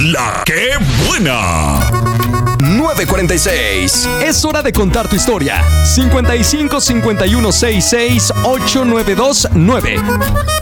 La que buena. 9:46. Es hora de contar tu historia. 55 51 66 8929.